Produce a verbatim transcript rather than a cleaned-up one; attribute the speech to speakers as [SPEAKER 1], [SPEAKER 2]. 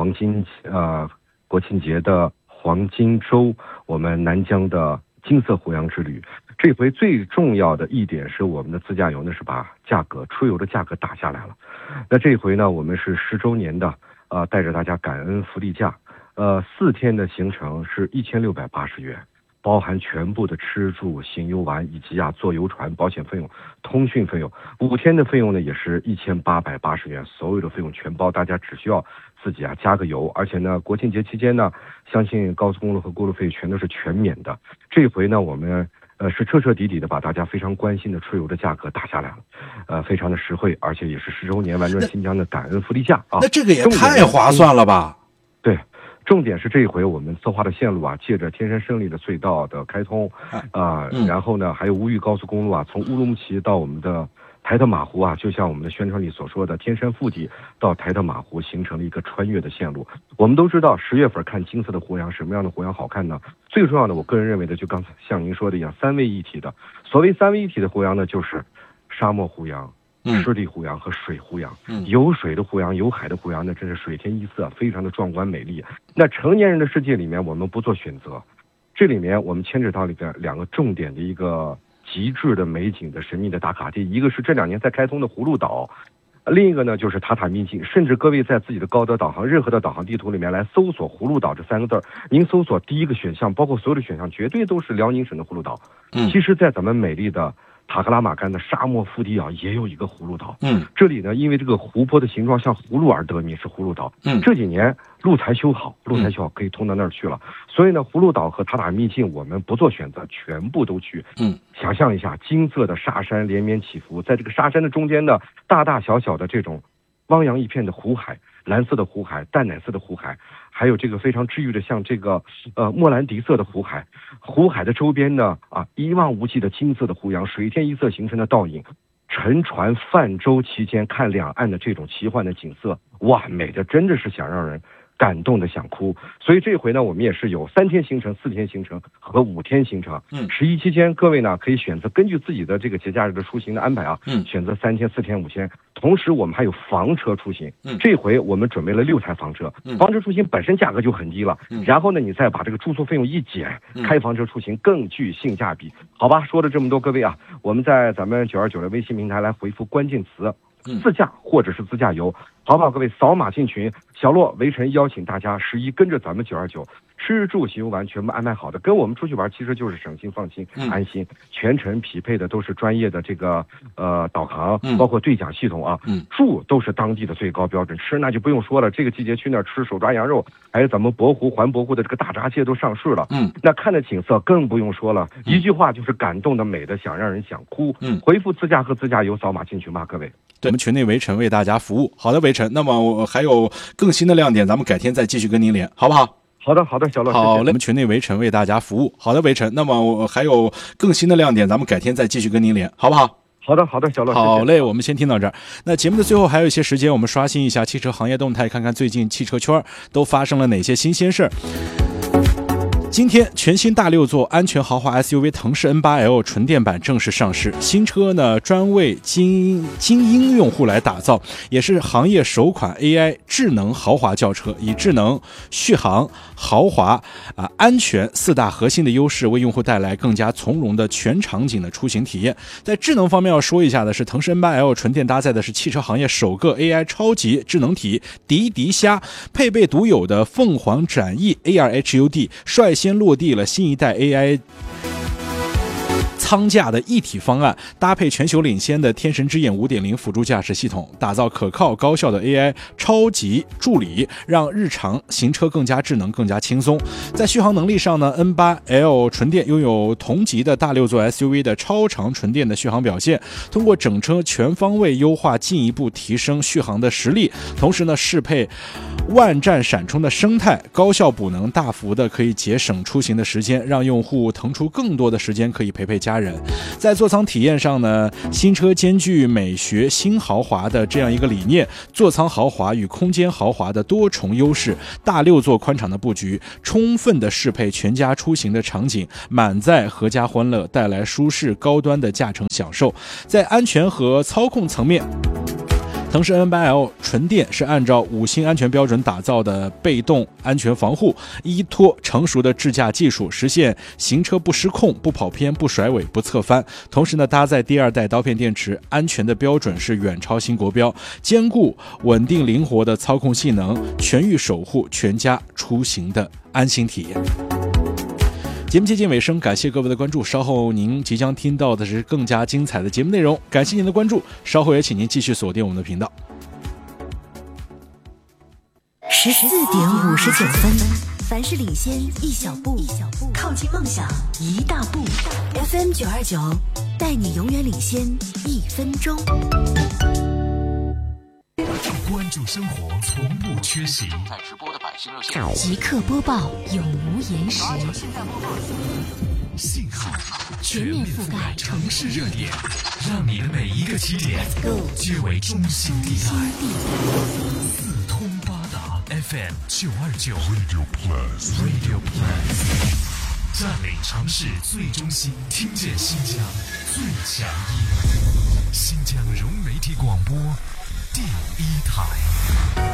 [SPEAKER 1] 黄金呃国庆节的黄金周，我们南疆的金色胡杨之旅。这回最重要的一点是我们的自驾游呢是把价格出游的价格打下来了。那这回呢我们是十周年的呃带着大家感恩福利价，呃四天的行程是一千六百八十元，包含全部的吃住行游玩以及啊坐游船保险费用、通讯费用。五天的费用呢也是一千八百八十元，所有的费用全包，大家只需要自己啊加个油。而且呢国庆节期间呢，相信高速公路和过路费全都是全免的。这回呢我们呃是彻彻底底的把大家非常关心的出游的价格打下来了，呃非常的实惠，而且也是十周年玩转新疆的感恩福利价啊。
[SPEAKER 2] 那这个也太划算了吧？
[SPEAKER 1] 对。重点是这一回我们策划的线路啊，借着天山胜利的隧道的开通啊、呃嗯，然后呢还有乌玉高速公路啊，从乌鲁木齐到我们的台特马湖啊，就像我们的宣传里所说的，天山腹地到台特马湖形成了一个穿越的线路。我们都知道十月份看金色的胡杨，什么样的胡杨好看呢？最重要的，我个人认为的，就刚才像您说的一样，三位一体的。所谓三位一体的胡杨呢，就是沙漠胡杨、湿地胡杨和水胡杨。嗯，有水的胡杨、有海的胡杨呢，真是水天一色，非常的壮观美丽。那成年人的世界里面，我们不做选择，这里面我们牵扯到了一个两个重点的一个极致的美景的神秘的打卡地，一个是这两年在开通的葫芦岛，另一个呢就是塔塔秘境。甚至各位在自己的高德导航任何的导航地图里面来搜索葫芦岛这三个字，您搜索第一个选项，包括所有的选项，绝对都是辽宁省的葫芦岛。嗯，其实在咱们美丽的塔克拉玛干的沙漠腹地啊，也有一个葫芦岛。嗯，这里呢，因为这个湖泊的形状像葫芦而得名，是葫芦岛。嗯，这几年路才修好，路才修好可以通到那儿去了。所以呢，葫芦岛和塔塔秘境我们不做选择，全部都去。嗯，想象一下，金色的沙山连绵起伏，在这个沙山的中间呢，大大小小的这种汪洋一片的湖海，蓝色的湖海、淡奶色的湖海，还有这个非常治愈的像这个呃莫兰迪色的湖海。湖海的周边呢啊一望无际的金色的胡杨，水天一色形成的倒影。沉船泛舟期间看两岸的这种奇幻的景色，哇，美的真的是想让人感动的想哭。所以这回呢我们也是有三天行程、四天行程和五天行程。嗯，十一期间各位呢可以选择根据自己的这个节假日的出行的安排啊，嗯，选择三天、四天、五天。同时我们还有房车出行。嗯，这回我们准备了六台房车。嗯，房车出行本身价格就很低了。嗯，然后呢你再把这个住宿费用一减，开房车出行更具性价比。好吧，说了这么多，各位啊，我们在咱们九二九的微信平台来回复关键词自驾或者是自驾游，好不好？各位扫码进群，小洛围城邀请大家十一跟着咱们九二九吃住行游玩全部安排好的，跟我们出去玩其实就是省心放心、嗯、安心，全程匹配的都是专业的这个呃导航、嗯、包括对讲系统啊、嗯、住都是当地的最高标准，吃那就不用说了，这个季节去那儿吃手抓羊肉，还有咱们博湖环博湖的这个大闸蟹都上市了。嗯，那看的景色更不用说了，一句话就是感动的美的想让人想哭。嗯，回复自驾和自驾游扫码进群吧，各位。
[SPEAKER 2] 对，我们群内围城为大家服务。好的，围城，那么我还有更新的亮点，咱们改天再继续跟您连，好不好？
[SPEAKER 1] 好的，好的，小乐。
[SPEAKER 2] 好嘞，我们群内围城为大家服务。好的，围城，那么我还有更新的亮点，咱们改天再继续跟您连，好不好？
[SPEAKER 1] 好的，好的，小乐。
[SPEAKER 2] 好嘞，我们先听到这儿。那节目的最后还有一些时间，我们刷新一下汽车行业动态，看看最近汽车圈都发生了哪些新鲜事儿。今天，全新大六座安全豪华 S U V 腾势 N 八 L 纯电版正式上市。新车呢，专为精精英用户来打造，也是行业首款 A I 智能豪华轿车，以智能、续航、豪华、啊、安全四大核心的优势，为用户带来更加从容的全场景的出行体验。在智能方面要说一下的是，腾势 N 八 L 纯电搭载的是汽车行业首个 A I 超级智能体迪迪虾，配备独有的凤凰展翼 A R H U D， 率先先落地了新一代 A I 舱架的一体方案，搭配全球领先的天神之眼 五点零 辅助驾驶系统，打造可靠高效的 A I 超级助理，让日常行车更加智能更加轻松。在续航能力上呢， N 八 L 纯电拥有同级的大六座 S U V 的超长纯电的续航表现，通过整车全方位优化进一步提升续航的实力，同时呢适配万站闪充的生态，高效补能大幅的可以节省出行的时间，让用户腾出更多的时间可以陪陪家人。在座舱体验上呢，新车兼具美学新豪华的这样一个理念，座舱豪华与空间豪华的多重优势，大六座宽敞的布局，充分的适配全家出行的场景，满载阖家欢乐，带来舒适高端的驾乘享受。在安全和操控层面， 腾势 N 八 L 纯电是按照五星安全标准打造的被动安全防护，依托成熟的智驾技术，实现行车不失控、不跑偏、不甩尾、不侧翻。同时呢，搭载第二代刀片电池，安全的标准是远超新国标，兼顾稳定灵活的操控性能，全域守护全家出行的安心体验。节目接近尾声，感谢各位的关注。稍后您即将听到的是更加精彩的节目内容，感谢您的关注。稍后也请您继续锁定我们的频道。
[SPEAKER 3] 十四点五十九分，凡事领先一小步，靠近梦想一大步。F M 九二九，带你永远领先一分钟。
[SPEAKER 4] 关注生活，从不缺席。
[SPEAKER 5] 正在直播的百姓热线，
[SPEAKER 3] 即刻播报，永无延时。
[SPEAKER 4] 信号全面覆盖城市热点，让你的每一个起点皆为中心地带。四通八达 F M 九二九 Radio Plus Radio Plus， 占领城市最中心，听见新疆最强音。新疆融媒体广播第一台。